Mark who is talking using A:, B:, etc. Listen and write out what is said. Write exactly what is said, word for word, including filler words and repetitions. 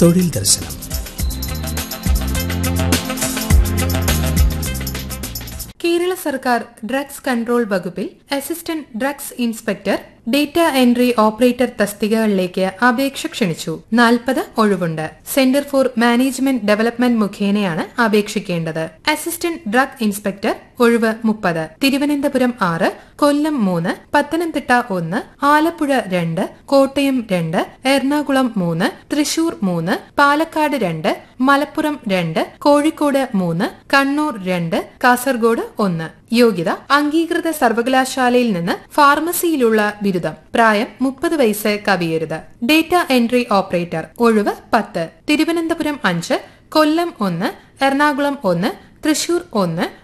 A: തൊഴിൽ ദർശനം.
B: കേരള സർക്കാർ ഡ്രഗ്സ് കൺട്രോൾ വകുപ്പിൽ assistant drugs inspector, data entry operator തസ്തികകളിലേക്ക് അപേക്ഷ ക്ഷണിച്ചു. നാൽപ്പത് ഒഴിവുണ്ട്. സെന്റർ ഫോർ മാനേജ്മെന്റ് ഡെവലപ്മെന്റ് മുഖേനയാണ് അപേക്ഷിക്കേണ്ടത്. അസിസ്റ്റന്റ് ഡ്രഗ് ഇൻസ്പെക്ടർ ഒഴിവ് മുപ്പത്. തിരുവനന്തപുരം ആറ്, കൊല്ലം മൂന്ന്, പത്തനംതിട്ട ഒന്ന്, ആലപ്പുഴ രണ്ട്, കോട്ടയം രണ്ട്, എറണാകുളം മൂന്ന്, തൃശൂർ മൂന്ന്, പാലക്കാട് രണ്ട്, മലപ്പുറം രണ്ട്, കോഴിക്കോട് മൂന്ന്, കണ്ണൂർ രണ്ട്, കാസർഗോഡ് ഒന്ന്. യോഗ്യത അംഗീകൃത സർവകലാശാലയിൽ നിന്ന് ഫാർമസിയിലുള്ള ബിരുദം. പ്രായം മുപ്പത് വയസ്സ് കവിയരുത്. ഡേറ്റ എൻട്രി ഓപ്പറേറ്റർ ഒഴിവ് പത്ത്. തിരുവനന്തപുരം അഞ്ച്, കൊല്ലം ഒന്ന്, എറണാകുളം ഒന്ന്, തൃശൂർ ഒന്ന്,